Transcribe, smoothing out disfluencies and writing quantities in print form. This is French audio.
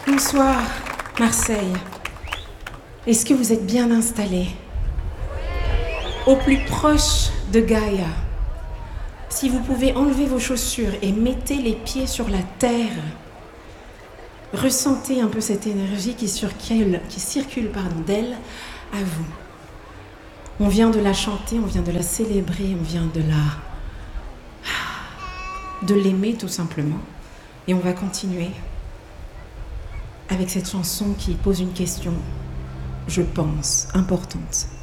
Bonsoir, Marseille. Est-ce que vous êtes bien installés? Au plus proche de Gaïa. Si vous pouvez enlever vos chaussures et mettez les pieds sur la terre, ressentez un peu cette énergie qui circule d'elle à vous. On vient de la chanter, on vient de la célébrer, on vient de l'aimer tout simplement. Et on va continuer avec cette chanson qui pose une question, je pense, importante.